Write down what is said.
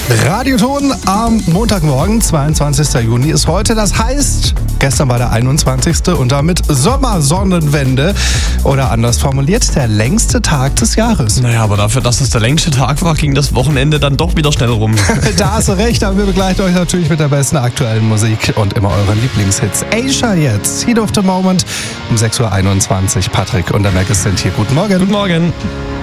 Radioton am Montagmorgen, 22. Juni ist heute. Das heißt, gestern war der 21. und damit Sommersonnenwende. Oder anders formuliert, der längste Tag des Jahres. Naja, aber dafür, dass es der längste Tag war, ging das Wochenende dann doch wieder schnell rum. Da hast du recht, aber wir begleiten euch natürlich mit der besten aktuellen Musik und immer euren Lieblingshits. Asia jetzt, Heat of the Moment, um 6.21 Uhr. Patrick und der Mac sind hier. Guten Morgen. Guten Morgen.